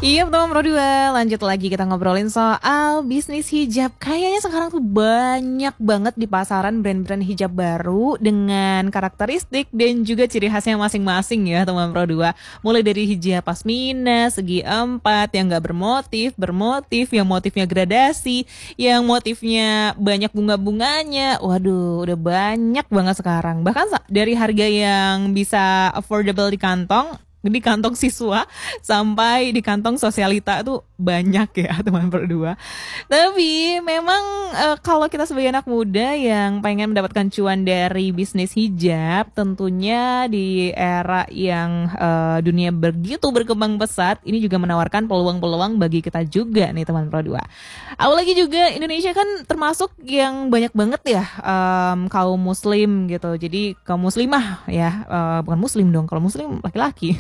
Iya teman Pro 2, lanjut lagi kita ngobrolin soal bisnis hijab. Kayaknya sekarang tuh banyak banget di pasaran brand-brand hijab baru dengan karakteristik dan juga ciri khasnya masing-masing ya teman Pro 2. Mulai dari hijab pasmina, segi empat, yang gak bermotif, bermotif, yang motifnya gradasi, yang motifnya banyak bunga-bunganya. Waduh, udah banyak banget sekarang. Bahkan dari harga yang bisa affordable di kantong siswa sampai di kantong sosialita tuh banyak ya teman berdua. Tapi memang kalau kita sebagai anak muda yang pengen mendapatkan cuan dari bisnis hijab, tentunya di era yang dunia begitu berkembang pesat, ini juga menawarkan peluang-peluang bagi kita juga nih teman Pro 2. Apalagi juga Indonesia kan termasuk yang banyak banget ya kaum muslim gitu. Jadi kaum muslimah ya, bukan muslim dong. Kalau muslim laki-laki.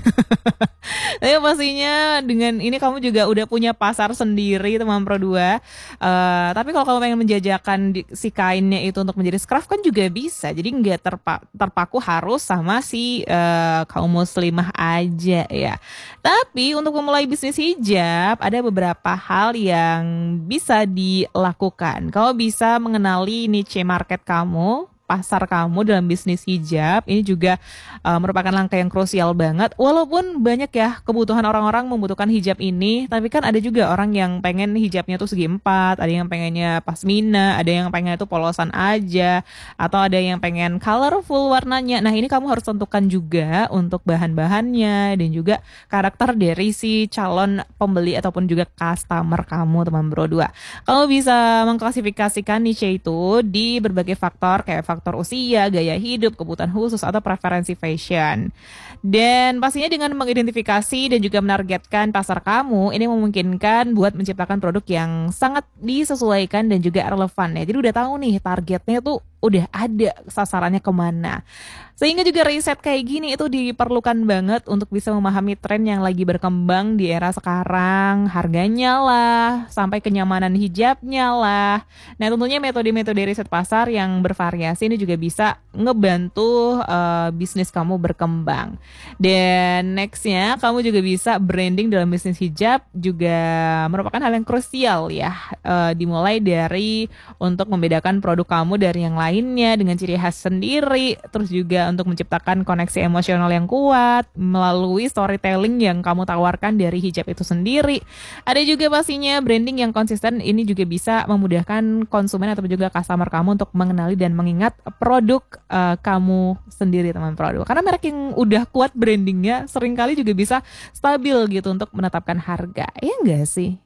Tapi pastinya dengan ini kamu juga udah punya pasar sendiri teman Pro 2. Tapi kalau kamu pengen menjajakan si kainnya itu untuk menjadi scarf kan juga bisa. Jadi nggak terpaku harus sama si kaum muslimah aja ya. Tapi untuk memulai bisnis hijab ada beberapa hal yang bisa dilakukan. Kamu bisa mengenali niche market kamu, pasar kamu dalam bisnis hijab. Ini juga merupakan langkah yang krusial banget. Walaupun banyak ya kebutuhan orang-orang membutuhkan hijab ini, tapi kan ada juga orang yang pengen hijabnya tuh segi empat, ada yang pengennya pasmina, ada yang pengen itu polosan aja, atau ada yang pengen colorful warnanya. Nah ini kamu harus tentukan juga untuk bahan-bahannya dan juga karakter dari si calon pembeli ataupun juga customer kamu teman Bro 2. Kamu bisa mengklasifikasikan niche itu di berbagai faktor kayak faktor usia, gaya hidup, kebutuhan khusus, atau preferensi fashion. Dan pastinya dengan mengidentifikasi dan juga menargetkan pasar kamu, ini memungkinkan buat menciptakan produk yang sangat disesuaikan dan juga relevan ya. Jadi udah tahu nih targetnya tuh udah ada sasarannya kemana. Sehingga juga riset kayak gini itu diperlukan banget untuk bisa memahami tren yang lagi berkembang di era sekarang. Harganya lah, sampai kenyamanan hijabnya lah. Nah tentunya metode-metode riset pasar yang bervariasi ini juga bisa ngebantu bisnis kamu berkembang. Dan nextnya kamu juga bisa branding dalam bisnis hijab juga merupakan hal yang krusial ya. Dimulai dari untuk membedakan produk kamu dari yang lainnya dengan ciri khas sendiri, terus juga untuk menciptakan koneksi emosional yang kuat melalui storytelling yang kamu tawarkan dari hijab itu sendiri. Ada juga pastinya branding yang konsisten, ini juga bisa memudahkan konsumen atau juga customer kamu untuk mengenali dan mengingat produk kamu sendiri teman produk. Karena merek yang udah kuat brandingnya seringkali juga bisa stabil gitu untuk menetapkan harga. Ya enggak sih?